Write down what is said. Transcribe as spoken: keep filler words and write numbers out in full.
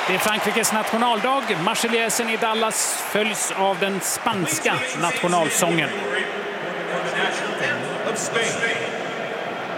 Det är Frankrikes nationaldag. Marseljäsen i Dallas följs av den spanska nationalsången. Of Spain.